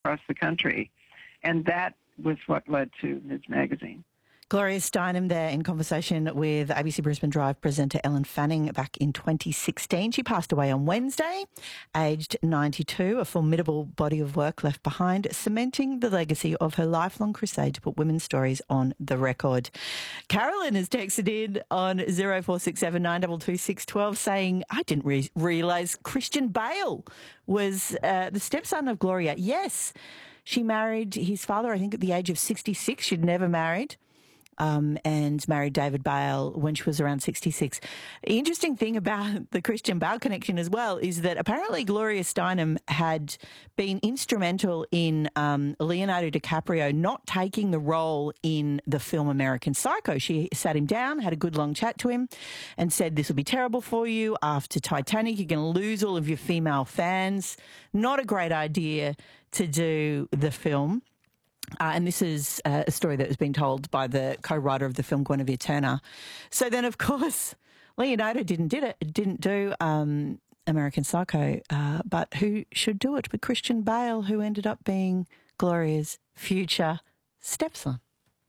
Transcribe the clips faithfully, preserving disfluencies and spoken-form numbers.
across the country. And that was what led to Miz Magazine. Gloria Steinem there in conversation with A B C Brisbane Drive presenter Ellen Fanning back in twenty sixteen. She passed away on Wednesday, aged ninety-two, a formidable body of work left behind, cementing the legacy of her lifelong crusade to put women's stories on the record. Carolyn has texted in on zero four six seven nine two two six one two saying, I didn't re- realise Christian Bale was uh, the stepson of Gloria. Yes, she married his father, I think, at the age of sixty-six. She'd never married. Um, and married David Bale when she was around sixty-six. The interesting thing about the Christian Bale connection as well is that apparently Gloria Steinem had been instrumental in um, Leonardo DiCaprio not taking the role in the film American Psycho. She sat him down, had a good long chat to him and said, this will be terrible for you. After Titanic, you're going to lose all of your female fans. Not a great idea to do the film. Uh, and this is uh, a story that has been told by the co-writer of the film, Guinevere Turner. So then, of course, Leonardo didn't did it, didn't do um, American Psycho, uh, but who should do it? But Christian Bale, who ended up being Gloria's future stepson.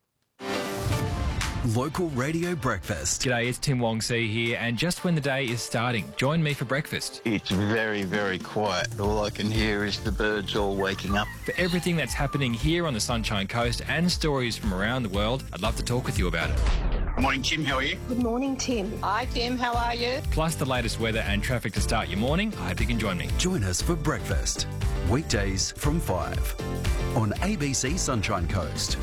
Local Radio Breakfast. G'day, it's Tim Wong See here, and just when the day is starting, join me for breakfast. It's very, very quiet. All I can hear is the birds all waking up. For everything that's happening here on the Sunshine Coast and stories from around the world, I'd love to talk with you about it. Good morning, Tim. How are you? Good morning, Tim. Hi, Tim. How are you? Plus the latest weather and traffic to start your morning. I hope you can join me. Join us for breakfast. Weekdays from five on A B C Sunshine Coast.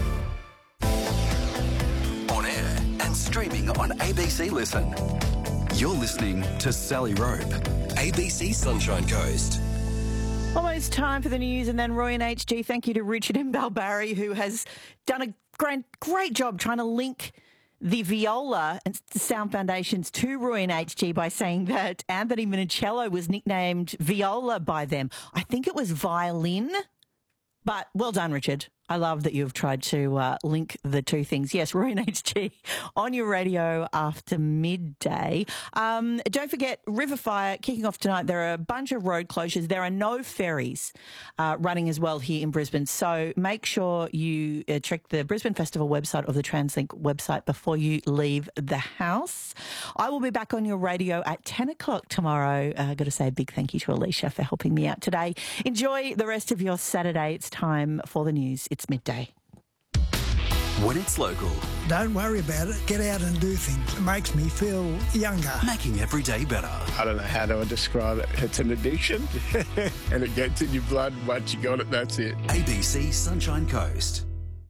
On air and streaming on A B C Listen. You're listening to Sally Rope, A B C Sunshine Coast. Almost time for the news and then Roy and H G. Thank you to Richard M. Balbarry, who has done a great, great job trying to link the Viola and Sound Foundations to Roy and H G by saying that Anthony Minicello was nicknamed Viola by them. I think it was violin, but well done, Richard. I love that you've tried to uh, link the two things. Yes, Roy and H G on your radio after midday. Um, don't forget, River Fire kicking off tonight. There are a bunch of road closures. There are no ferries uh, running as well here in Brisbane. So make sure you uh, check the Brisbane Festival website or the TransLink website before you leave the house. I will be back on your radio at ten o'clock tomorrow. I've uh, got to say a big thank you to Alicia for helping me out today. Enjoy the rest of your Saturday. It's time for the news. It's midday. When it's local. Don't worry about it. Get out and do things. It makes me feel younger. Making every day better. I don't know how to describe it. It's an addiction and it gets in your blood. Once you got it, that's it. A B C Sunshine Coast.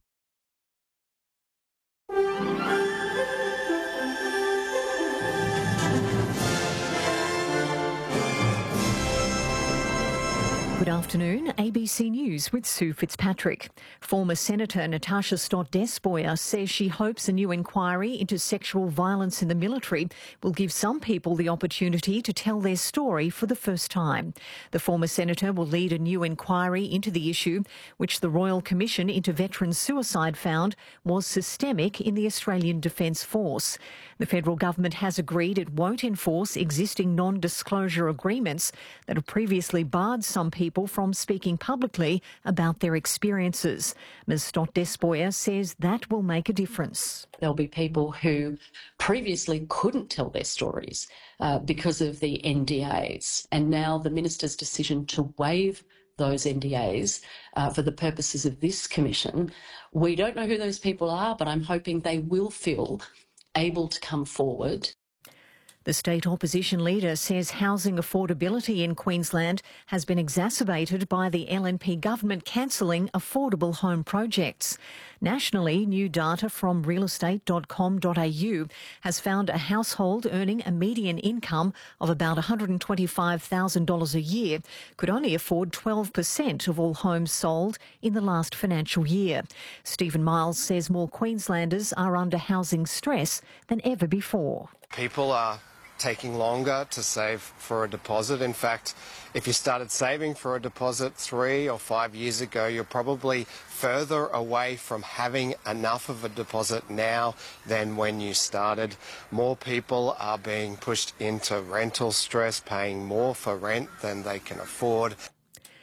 Good afternoon, A B C News with Sue Fitzpatrick. Former Senator Natasha Stott-Despoja says she hopes a new inquiry into sexual violence in the military will give some people the opportunity to tell their story for the first time. The former senator will lead a new inquiry into the issue, which the Royal Commission into Veteran Suicide found was systemic in the Australian Defence Force. The federal government has agreed it won't enforce existing non-disclosure agreements that have previously barred some people from speaking publicly about their experiences. Ms Stott-Despoja says that will make a difference. There'll be people who previously couldn't tell their stories uh, because of the N D As, and now the minister's decision to waive those N D As uh, for the purposes of this commission. We don't know who those people are, but I'm hoping they will feel able to come forward. The state opposition leader says housing affordability in Queensland has been exacerbated by the L N P government cancelling affordable home projects. Nationally, new data from real estate dot com dot a u has found a household earning a median income of about one hundred twenty-five thousand dollars a year could only afford twelve percent of all homes sold in the last financial year. Stephen Miles says more Queenslanders are under housing stress than ever before. People are taking longer to save for a deposit. In fact, if you started saving for a deposit three or five years ago, you're probably further away from having enough of a deposit now than when you started. More people are being pushed into rental stress, paying more for rent than they can afford.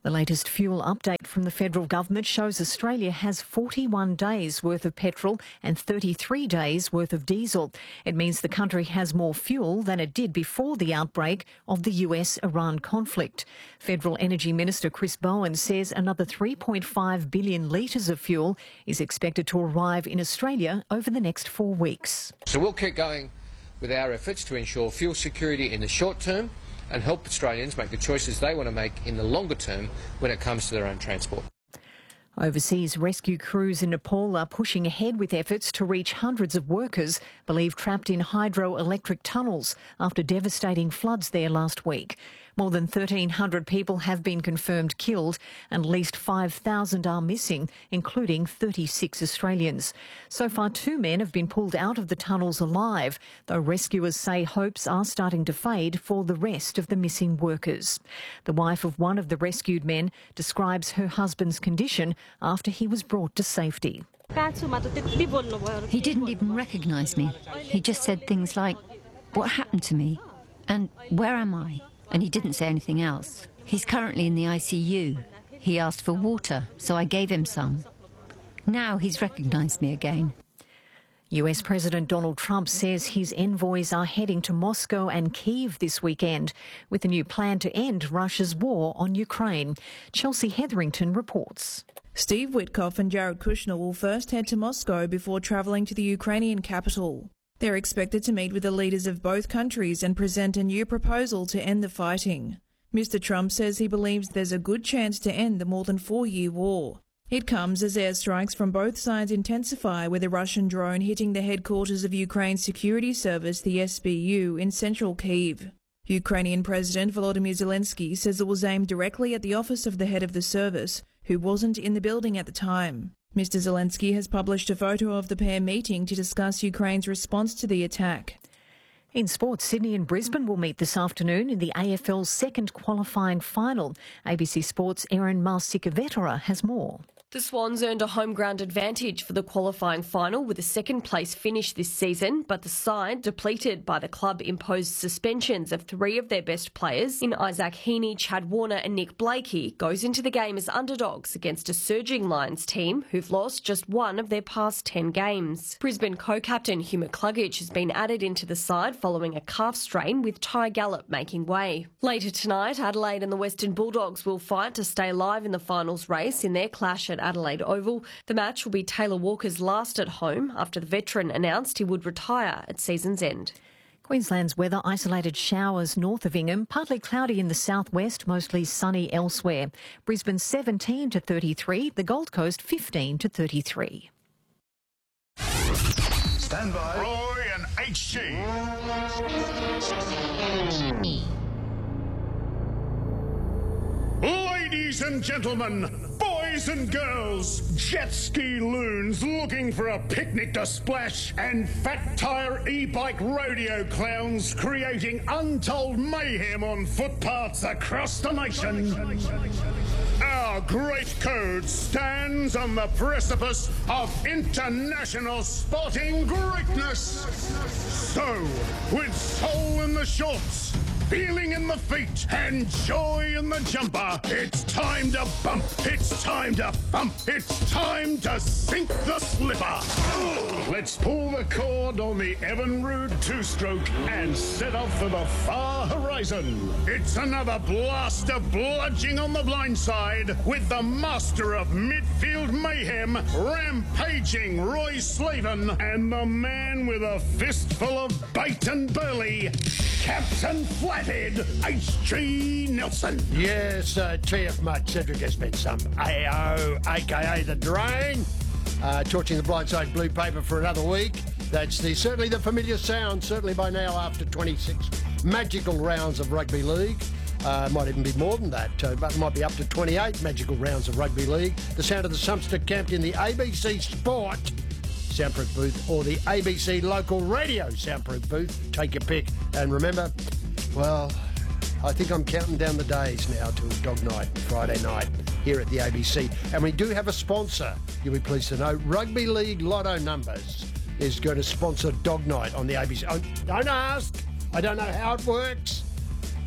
The latest fuel update from the federal government shows Australia has forty-one days worth of petrol and thirty-three days worth of diesel. It means the country has more fuel than it did before the outbreak of the U S Iran conflict. Federal Energy Minister Chris Bowen says another three point five billion litres of fuel is expected to arrive in Australia over the next four weeks. So we'll keep going with our efforts to ensure fuel security in the short term and help Australians make the choices they want to make in the longer term when it comes to their own transport. Overseas rescue crews in Nepal are pushing ahead with efforts to reach hundreds of workers believed trapped in hydroelectric tunnels after devastating floods there last week. More than thirteen hundred people have been confirmed killed and at least five thousand are missing, including thirty-six Australians. So far, two men have been pulled out of the tunnels alive, though rescuers say hopes are starting to fade for the rest of the missing workers. The wife of one of the rescued men describes her husband's condition after he was brought to safety. He didn't even recognise me. He just said things like, "What happened to me?" and "Where am I?" And he didn't say anything else. He's currently in the I C U. He asked for water, so I gave him some. Now he's recognised me again. U S President Donald Trump says his envoys are heading to Moscow and Kyiv this weekend with a new plan to end Russia's war on Ukraine. Chelsea Hetherington reports. Steve Witkoff and Jared Kushner will first head to Moscow before travelling to the Ukrainian capital. They're expected to meet with the leaders of both countries and present a new proposal to end the fighting. Mister Trump says he believes there's a good chance to end the more than four-year war. It comes as airstrikes from both sides intensify, with a Russian drone hitting the headquarters of Ukraine's security service, the S B U, in central Kyiv. Ukrainian President Volodymyr Zelensky says it was aimed directly at the office of the head of the service, who wasn't in the building at the time. Mister Zelensky has published a photo of the pair meeting to discuss Ukraine's response to the attack. In sports, Sydney and Brisbane will meet this afternoon in the A F L's second qualifying final. A B C Sports' Erin Malsika-Vetera has more. The Swans earned a home ground advantage for the qualifying final with a second place finish this season, but the side, depleted by the club-imposed suspensions of three of their best players in Isaac Heaney, Chad Warner and Nick Blakey, goes into the game as underdogs against a surging Lions team who've lost just one of their past ten games. Brisbane co-captain Hugh McCluggage has been added into the side following a calf strain, with Ty Gallop making way. Later tonight, Adelaide and the Western Bulldogs will fight to stay live in the finals race in their clash at Adelaide Oval. The match will be Taylor Walker's last at home after the veteran announced he would retire at season's end. Queensland's weather: isolated showers north of Ingham, partly cloudy in the southwest, mostly sunny elsewhere. Brisbane seventeen to thirty-three, the Gold Coast fifteen to thirty-three. Stand by. Roy and H G. Ladies and gentlemen, boys and girls, jet ski loons looking for a picnic to splash, and fat tyre e-bike rodeo clowns creating untold mayhem on footpaths across the nation. Our great code stands on the precipice of international sporting greatness. So, with soul in the shorts, feeling in the feet, and joy in the jumper, it's time to bump, it's time to bump, it's time to sink the slipper. Let's pull the cord on the Evinrude two-stroke and set off for the far horizon. It's another blast of bludging on the blind side with the master of midfield mayhem, rampaging Roy Slavin, and the man with a fistful of bait and burley, Captain Flathead, H G Nelson. Yes, uh, T F mate, Cedric has been some A O, a k a the Drain, uh, torching the blindside blue paper for another week. That's the certainly the familiar sound, certainly by now after twenty-six magical rounds of rugby league. Uh, might even be more than that, uh, but it might be up to twenty-eight magical rounds of rugby league. The sound of the Sumster camped in the A B C Sport soundproof booth or the A B C local radio soundproof booth. Take your pick. And remember, well, I think I'm counting down the days now till Dog Night, Friday night, here at the A B C. And we do have a sponsor, you'll be pleased to know. Rugby League Lotto Numbers is going to sponsor Dog Night on the A B C. Oh, don't ask. I don't know how it works.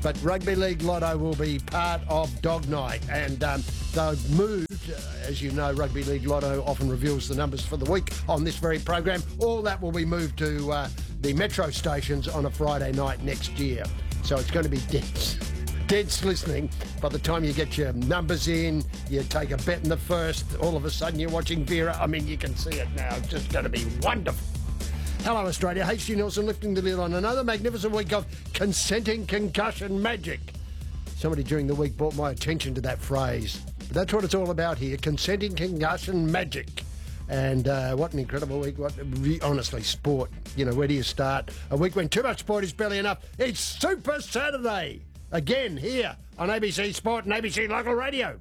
but Rugby League Lotto will be part of Dog Night, and um, they've moved. Uh, as you know, Rugby League Lotto often reveals the numbers for the week on this very program. All that will be moved to uh, the metro stations on a Friday night next year. So it's going to be dense. Dense listening. By the time you get your numbers in, you take a bet in the first, all of a sudden you're watching Vera. I mean, you can see it now. It's just going to be wonderful. Hello, Australia. H G Nelson lifting the lid on another magnificent week of consenting concussion magic. Somebody during the week brought my attention to that phrase. But that's what it's all about here, consenting concussion magic. And uh, what an incredible week. What honestly, sport. You know, where do you start? A week when too much sport is barely enough. It's Super Saturday. Again, here on A B C Sport and A B C Local Radio.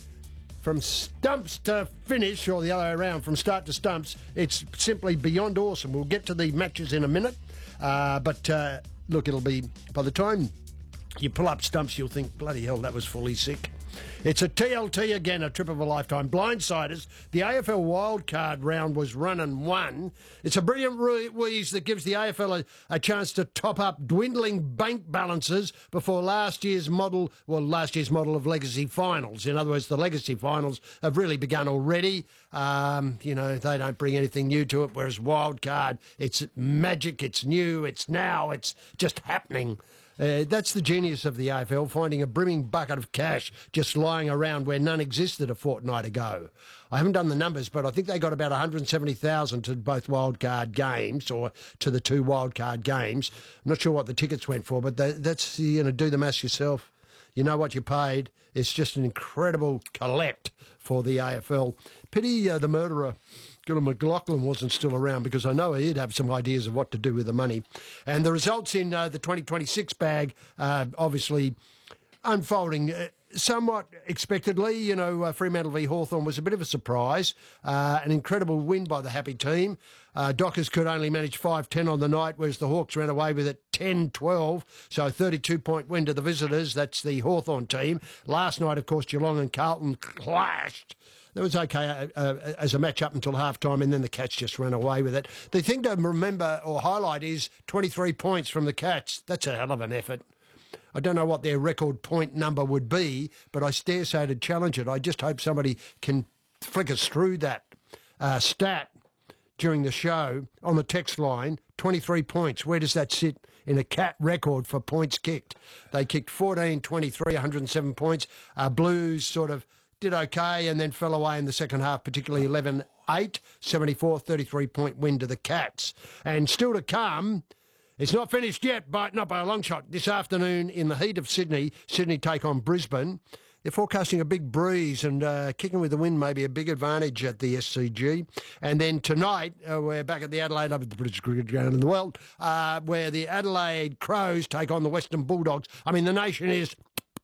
From stumps to finish, or the other way around, from start to stumps, it's simply beyond awesome. We'll get to the matches in a minute. Uh, but, uh, look, it'll be, by the time you pull up stumps, you'll think, bloody hell, that was fully sick. It's a T L T again, a trip of a lifetime. Blindsiders, the A F L wildcard round was run and won. It's a brilliant wheeze that gives the A F L a, a chance to top up dwindling bank balances before last year's model, well, last year's model of legacy finals. In other words, the legacy finals have really begun already. Um, you know, they don't bring anything new to it, whereas wildcard, it's magic, it's new, it's now, it's just happening. Uh, that's the genius of the A F L, finding a brimming bucket of cash just lying around where none existed a fortnight ago. I haven't done the numbers, but I think they got about one hundred seventy thousand to both wildcard games, or to the two wildcard games. I'm not sure what the tickets went for, but they, that's, you know, do the maths yourself. You know what you paid. It's just an incredible collect for the A F L. Pity uh, the murderer, Gillon McLaughlin, wasn't still around, because I know he'd have some ideas of what to do with the money. And the results in uh, the twenty twenty-six bag, uh, obviously unfolding uh, somewhat expectedly. You know, uh, Fremantle v Hawthorn was a bit of a surprise. Uh, an incredible win by the happy team. Uh, Dockers could only manage five ten on the night, whereas the Hawks ran away with it ten twelve. So thirty-two point win to the visitors. That's the Hawthorn team. Last night, of course, Geelong and Carlton clashed. That was okay uh, uh, as a match up until half-time, and then the Cats just ran away with it. The thing to remember or highlight is twenty-three points from the Cats. That's a hell of an effort. I don't know what their record point number would be, but I dare say to challenge it. I just hope somebody can flick us through that uh, stat during the show on the text line. twenty-three points. Where does that sit in a Cat record for points kicked? They kicked fourteen twenty-three, one hundred seven points. Uh, Blues sort of did okay and then fell away in the second half, particularly eleven eight, seventy-four thirty-three point win to the Cats. And still to come, it's not finished yet, but not by a long shot. This afternoon in the heat of Sydney, Sydney take on Brisbane. They're forecasting a big breeze, and uh, kicking with the wind may be a big advantage at the S C G. And then tonight, uh, we're back at the Adelaide, up at the British cricket ground in the world, uh, where the Adelaide Crows take on the Western Bulldogs. I mean, the nation is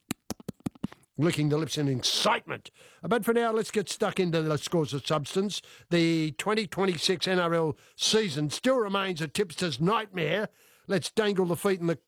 licking the lips in excitement. But for now, let's get stuck into the scores of substance. The twenty twenty-six N R L season still remains a tipster's nightmare. Let's dangle the feet in the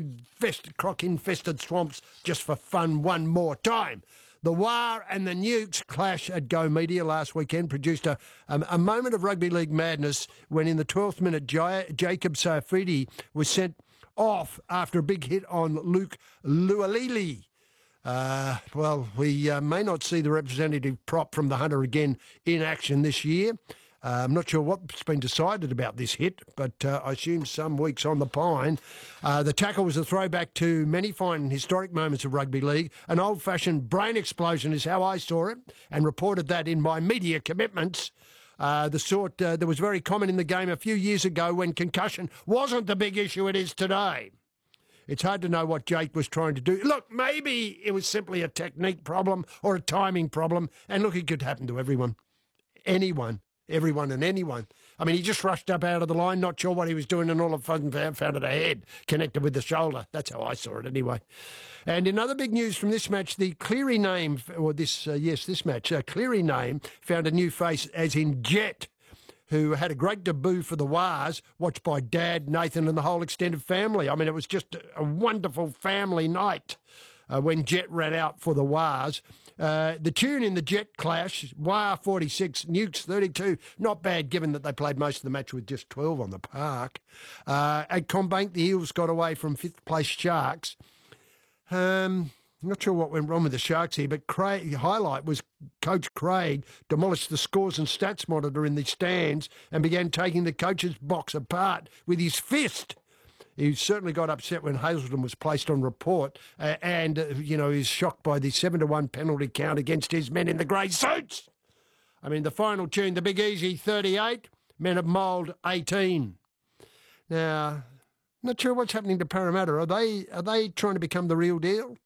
croc-infested swamps just for fun one more time. The War and the Nukes clash at Go Media last weekend produced a, um, a moment of rugby league madness when in the twelfth minute J- Jacob Saifidi was sent off after a big hit on Luke Lualili. Uh, well, we uh, may not see the representative prop from the Hunter again in action this year. Uh, I'm not sure what's been decided about this hit, but uh, I assume some weeks on the pine. Uh, the tackle was a throwback to many fine and historic moments of rugby league. An old-fashioned brain explosion is how I saw it, and reported that in my media commitments. Uh, the sort uh, that was very common in the game a few years ago when concussion wasn't the big issue it is today. It's hard to know what Jake was trying to do. Look, maybe it was simply a technique problem or a timing problem. And look, it could happen to everyone. Anyone. Everyone and anyone. I mean, he just rushed up out of the line, not sure what he was doing, and all of a sudden found it a head connected with the shoulder. That's how I saw it anyway. And in other big news from this match, the Cleary name, or this, uh, yes, this match, uh, Cleary name found a new face, as in Jet, who had a great debut for the Wars, watched by Dad, Nathan and the whole extended family. I mean, it was just a wonderful family night uh, when Jet ran out for the Wars. Uh, the tune in the Jet clash, War forty-six, Nukes thirty-two, not bad given that they played most of the match with just twelve on the park. Uh, at Combank, the Eels got away from fifth place Sharks. Um, I'm not sure what went wrong with the Sharks here, but Craig, highlight was Coach Craig demolished the scores and stats monitor in the stands and began taking the coach's box apart with his fist. He certainly got upset when Hazelton was placed on report uh, and, uh, you know, he's shocked by the seven to one penalty count against his men in the grey suits. I mean, the final tune, the Big Easy thirty-eight, Men of Mould eighteen. Now, not sure what's happening to Parramatta. Are they are they trying to become the real deal?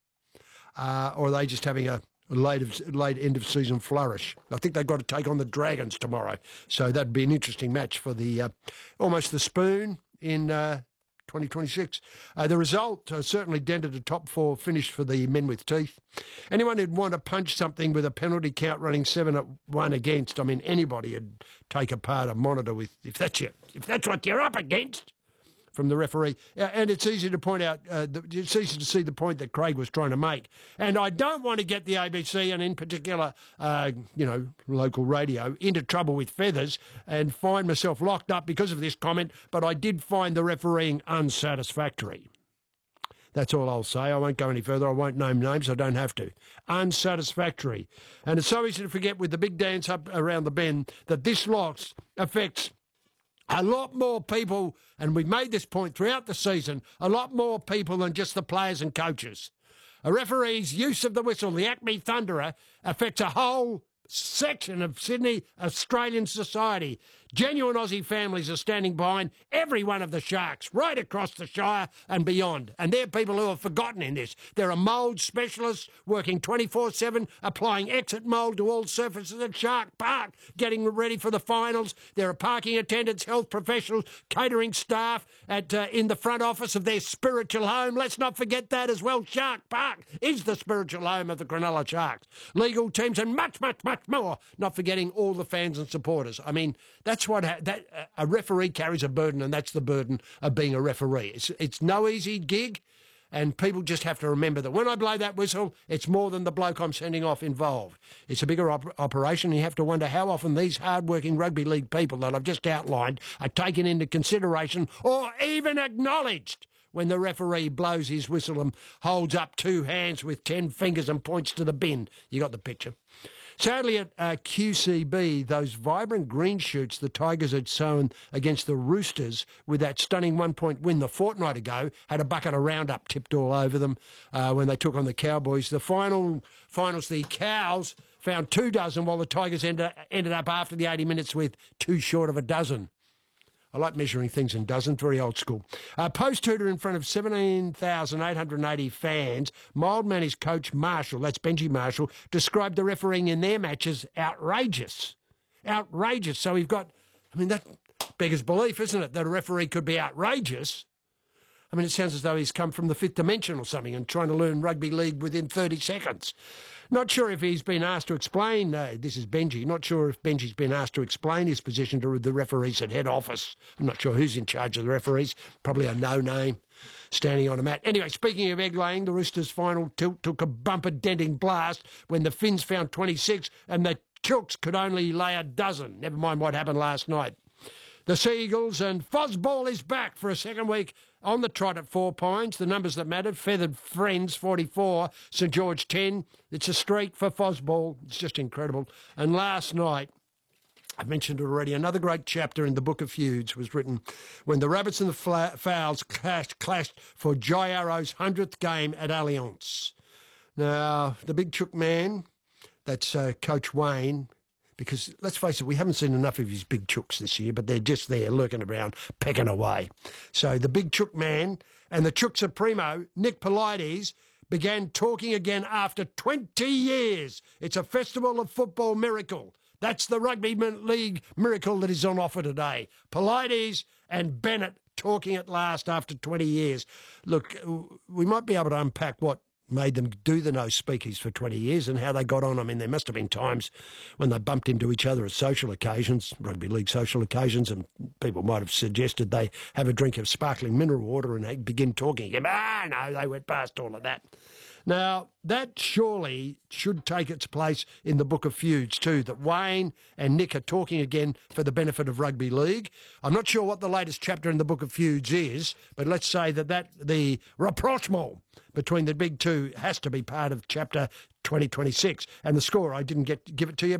Uh, or are they just having a late, of, late end of season flourish? I think they've got to take on the Dragons tomorrow. So that'd be an interesting match for the uh, almost the spoon in uh, twenty twenty-six. Uh, the result uh, certainly dented a top four finish for the men with teeth. Anyone who'd want to punch something with a penalty count running seven at one against, I mean, anybody would take apart a monitor with, if that's your, if that's what you're up against, from the referee. Uh, and it's easy to point out, uh, the, it's easy to see the point that Craig was trying to make. And I don't want to get the A B C, and in particular, uh, you know, local radio, into trouble with feathers and find myself locked up because of this comment, but I did find the refereeing unsatisfactory. That's all I'll say. I won't go any further. I won't name names. I don't have to. Unsatisfactory. And it's so easy to forget with the big dance up around the bend that this loss affects a lot more people, and we've made this point throughout the season, a lot more people than just the players and coaches. A referee's use of the whistle, the Acme Thunderer, affects a whole section of Sydney Australian society. Genuine Aussie families are standing behind every one of the Sharks, right across the Shire and beyond. And they're people who are forgotten in this. There are mould specialists working twenty-four seven, applying exit mould to all surfaces at Shark Park, getting ready for the finals. There are parking attendants, health professionals, catering staff at uh, in the front office of their spiritual home. Let's not forget that as well. Shark Park is the spiritual home of the Cronulla Sharks. Legal teams and much, much, much more. Not forgetting all the fans and supporters. I mean, that's what ha- that uh, a referee carries a burden, and that's the burden of being a referee. It's, it's no easy gig, and people just have to remember that when I blow that whistle, it's more than the bloke I'm sending off involved. It's a bigger op- operation, and you have to wonder how often these hard-working rugby league people that I've just outlined are taken into consideration or even acknowledged when the referee blows his whistle and holds up two hands with ten fingers and points to the bin. You got the picture. Sadly, at uh, Q C B, those vibrant green shoots the Tigers had sown against the Roosters with that stunning one-point win the fortnight ago had a bucket of Roundup tipped all over them uh, when they took on the Cowboys. The final finals, the Cows found two dozen, while the Tigers ended, ended up after the eighty minutes with two short of a dozen. I like measuring things in dozens, very old school. Uh, Post-Tutor in front of seventeen thousand eight hundred eighty fans, Mild Manny's coach Marshall, that's Benji Marshall, described the refereeing in their matches outrageous. Outrageous. So we've got, I mean, that beggars belief, isn't it, that a referee could be outrageous? I mean, it sounds as though he's come from the fifth dimension or something and trying to learn rugby league within thirty seconds. Not sure if he's been asked to explain, uh, this is Benji, not sure if Benji's been asked to explain his position to the referees at head office. I'm not sure who's in charge of the referees, probably a no-name standing on a mat. Anyway, speaking of egg laying, the Roosters' final tilt took a bumper-denting blast when the Finns found twenty-six and the Chooks could only lay a dozen. Never mind what happened last night. The Seagulls and Fozball is back for a second week on the trot at Four Pines. The numbers that mattered: Feathered Friends forty-four, St George ten. It's a streak for Fozball. It's just incredible. And last night, I've mentioned it already, another great chapter in the Book of Feuds was written when the Rabbits and the Fla- Fowls clashed, clashed for Jai Arrow's hundredth game at Allianz. Now, the big chook man, that's uh, Coach Wayne, because, let's face it, we haven't seen enough of his big chooks this year, but they're just there lurking around, pecking away. So the big chook man and the chook supremo, Nick Polides, began talking again after twenty years. It's a festival of football miracle. That's the rugby league miracle that is on offer today. Polides and Bennett talking at last after twenty years. Look, we might be able to unpack what made them do the no speakies for twenty years and how they got on. I mean, there must have been times when they bumped into each other at social occasions, rugby league social occasions, and people might have suggested they have a drink of sparkling mineral water and they begin talking again. Ah, no, they went past all of that. Now, that surely should take its place in the Book of Feuds too, that Wayne and Nick are talking again for the benefit of rugby league. I'm not sure what the latest chapter in the Book of Feuds is, but let's say that, that the rapprochement between the big two has to be part of chapter twenty twenty-six. And the score, I didn't get give it to you,